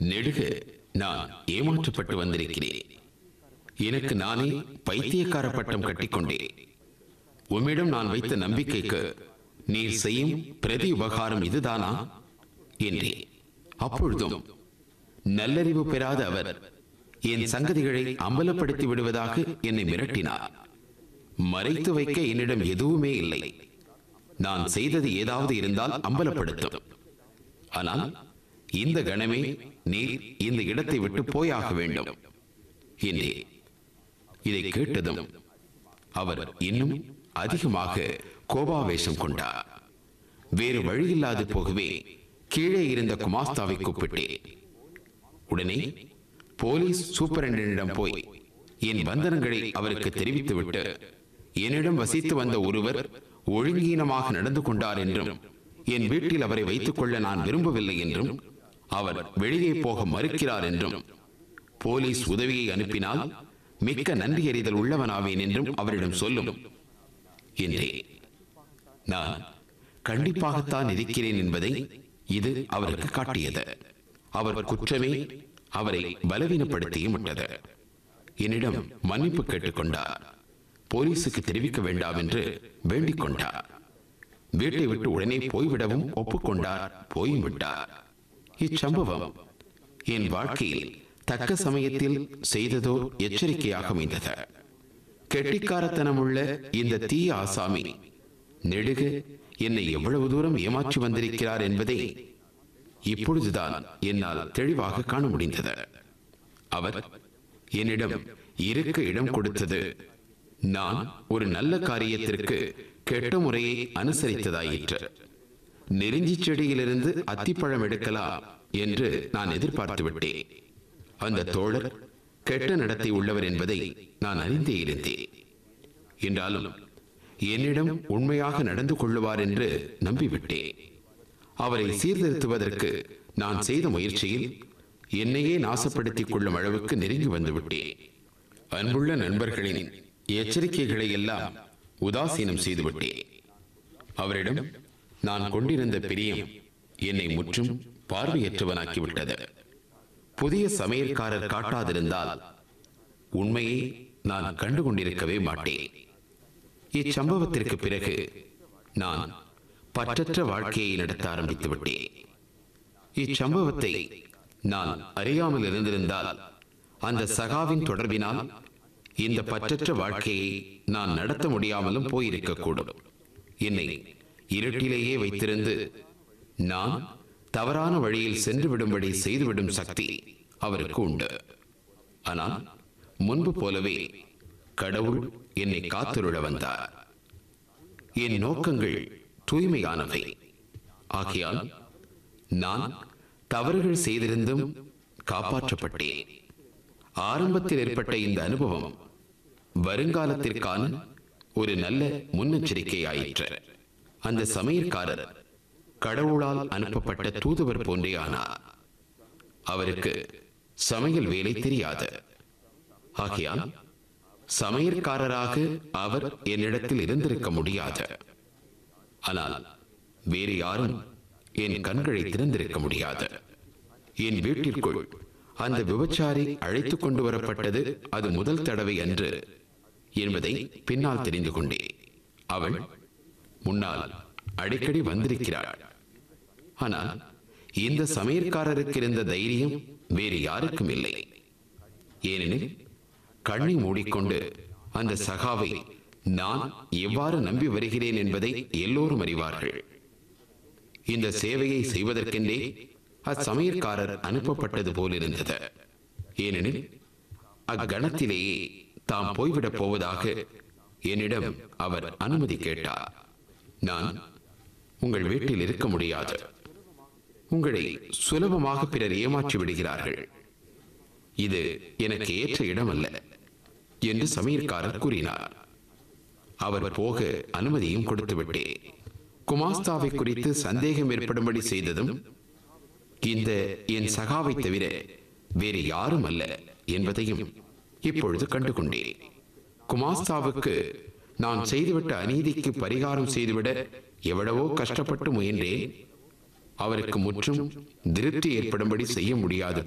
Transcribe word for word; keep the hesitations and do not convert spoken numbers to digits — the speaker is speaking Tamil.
நெடுக நான் ஏமாற்றப்பட்டு வந்திருக்கிறேன். எனக்கு நானே பைத்தியக்கார பட்டம் கட்டிக்கொண்டேன். உம்மிடம் நான் வைத்த நம்பிக்கைக்கு நீர் செய்யும் பிரதி உபகாரம் இதுதானா என்றேன். அப்பொழுதும் நல்லறிவு பெறாத அவர் என் சங்கதிகளை அம்பலப்படுத்தி விடுவதாக என்னை மிரட்டினார். மறைத்து வைக்க என்னிடம் எதுவுமே இல்லை. நான் செய்தது ஏதாவது இருந்தால் அம்பலப்படுத்தும். ஆனால் இந்த கணமே நீர் இந்த இடத்தை விட்டு போயாக வேண்டும் என்றே. இதை கேட்டதும் அவர் இன்னும் அதிகமாக கோபாவேசம் கொண்டார். வேறு வழியில்லாது போகவே கீழே இருந்த குமாஸ்தாவை கூப்பிட்டேன். உடனே போலீஸ் சூப்பரண்டனிடம் போய் என் பந்தனங்களை அவருக்கு தெரிவித்துவிட்டு, என்னிடம் வசித்து வந்த ஒருவர் ஒழுங்கீனமாக நடந்து கொண்டார் என்றும், என் வீட்டில் அவரை வைத்துக் கொள்ள நான் விரும்பவில்லை என்றும், அவர் வெளியே போக மறுக்கிறார் என்றும், போலீஸ் உதவியை அனுப்பினால் மிக்க நன்றி அறிதல் உள்ளவனாவேன் என்றும் அவரிடம் சொல்லும் என்றே. நான் கண்டிப்பாகத்தான் இருக்கிறேன் என்பதை இது அவருக்கு காட்டியது. அவர் குற்றமே அவரை பலவீனப்படுத்தியும் விட்டது. என்னிடம் மன்னிப்பு கேட்டுக்கொண்டார். போலீசுக்கு தெரிவிக்க வேண்டாம் என்று வேண்டிக் கொண்டார். வீட்டை விட்டு உடனே போய்விடவும் ஒப்புக்கொண்டார். போயும் விட்டார். இச்சம்பவம் என் வாழ்க்கையில் தக்க சமயத்தில் செய்ததோ எச்சரிக்கையாக அமைந்தது. கெட்டிக்காரத்தனமுள்ள இந்த தீய ஆசாமி நெடுக என்னை எவ்வளவு தூரம் ஏமாற்றி வந்திருக்கிறார் என்பதை இப்பொழுதுதான் என்னால் தெளிவாக காண முடிந்தது. அவர் என்னிடம் இருக்க இடம் கொடுத்தது நான் ஒரு நல்ல காரியத்திற்கு கெட்ட முறையை அனுசரித்ததாயிற்று. நெருஞ்சி செடியிலிருந்து அத்திப்பழம் எடுக்கலாம் என்று நான் எதிர்பார்த்து விட்டேன். அந்த தோழர் கெட்ட நடத்தை உள்ளவர் என்பதை நான் அறிந்தே இருந்தேன். என்றாலும் என்னிடம் உண்மையாக நடந்து கொள்ளுவார் என்று நம்பிவிட்டேன். அவரை சீர்திருத்துவதற்கு நான் செய்த முயற்சியில் என்னையே நாசப்படுத்திக் கொள்ளும் அளவுக்கு நெருங்கி வந்து விட்டேன். அன்புள்ள நண்பர்களின் எச்சரிக்கைகளை எல்லாம் உதாசீனம் செய்துவிட்டேன். அவரிடம் நான் கொண்டிருந்த பிரியம் என்னை முற்றும் பார்வையற்றவனாக்கிவிட்டது. புதிய சமையல்காரர் காட்டாதிருந்தால் உண்மையை நான் கண்டு கொண்டிருக்கவே மாட்டேன். இச்சம்பவத்திற்கு பிறகு நான் பற்றற்ற வாழ்க்கையை நடத்த ஆரம்பித்து விட்டேன். இச்சம்பவத்தை நான் அறியாமல் இருந்திருந்தால் அந்த சகாவின் தொடர்பினால் இந்த பற்றற்ற வாழ்க்கையை நான் நடத்த முடியாமலும் போயிருக்கக்கூடும். என்னை இருட்டிலேயே வைத்திருந்து நான் தவறான வழியில் சென்று விடும்படி செய்துவிடும் சக்தி அவருக்கு உண்டு. ஆனால் முன்பு போலவே கடவுள் என்னை காத்துருள வந்தார். என் நோக்கங்கள் தூய்மையானவை. ஆகையால் நான் தவறுகள் செய்திருந்தும் காப்பாற்றப்பட்டேன். ஆரம்பத்தில் ஏற்பட்ட இந்த அனுபவம் வருங்காலத்திற்கான ஒரு நல்ல முன்னெச்சரிக்கையாயிற்று. அந்த சமையற்காரர் கடவுளால் அனுப்பப்பட்ட தூதுவர் போன்றே ஆனார். அவருக்கு சமையல் வேலை தெரியாது. ஆகையால் சமையற்காரராக அவர் என்னிடத்தில் இருந்திருக்க முடியாது. ஆனால் வேறு யாரும் என் கண்களை திறந்திருக்க முடியாது. என் வீட்டிற்குள் அந்த விபச்சாரி அழைத்துக் கொண்டு வரப்பட்டது அது முதல் தடவை அன்று என்பதை பின்னால் தெரிந்து கொண்டேன். அவள் முன்னால் அடிக்கடி வந்திருக்கிறாள். ஆனால் இந்த சமையற்காரருக்கு இருந்த தைரியம் வேறு யாருக்கும் இல்லை. ஏனெனில் கண்ணை மூடிக்கொண்டு அந்த சகாவை நான் எவ்வாறு நம்பி வருகிறேன் என்பதை எல்லோரும் அறிவார்கள். இந்த சேவையை செய்வதற்கென்றே அச்சமையற்காரர் அனுப்பப்பட்டது போலிருந்தது. ஏனெனில் அக்கணத்திலேயே தாம் போய்விடப் போவதாக என்னிடம் அவர் அனுமதி கேட்டார். நான் உங்கள் வீட்டில் இருக்க முடியாது. உங்களை சுலபமாக பிறர் ஏமாற்றி விடுகிறார்கள். இது எனக்கு ஏற்ற இடம் அல்ல என்று சமையற்காரர் கூறினார். அவர் போக அனுமதியும் கொடுத்து விட்டேன். குமாஸ்தாவை குறித்து சந்தேகம் ஏற்படும்படி செய்ததும் இந்த என் சகாவை தவிர வேறு யாரும் அல்ல என்பதையும் இப்பொழுது கண்டுகொண்டேன். குமாஸ்தாவுக்கு நான் செய்துவிட்ட அநீதிக்கு பரிகாரம் செய்துவிட எவ்வளவோ கஷ்டப்பட்டு முயன்றேன். அவருக்கு முற்றும் திருப்தி ஏற்படும்படி செய்ய முடியாது